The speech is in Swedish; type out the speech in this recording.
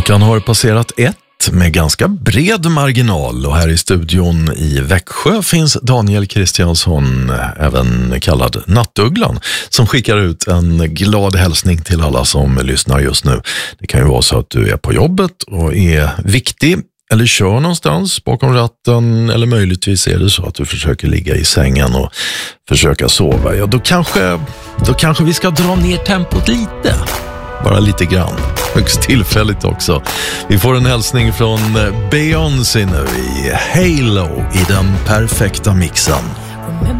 Klockan har passerat 1 med ganska bred marginal och här i studion i Växjö finns Daniel Kristiansson, även kallad Nattugglan, som skickar ut en glad hälsning till alla som lyssnar just nu. Det kan ju vara så att du är på jobbet och är viktig eller kör någonstans bakom ratten, eller möjligtvis är det så att du försöker ligga i sängen och försöka sova. Ja, då kanske vi ska dra ner tempot lite. Bara lite grann. Högst tillfälligt också. Vi får en hälsning från Beyoncé nu i Halo i den perfekta mixen.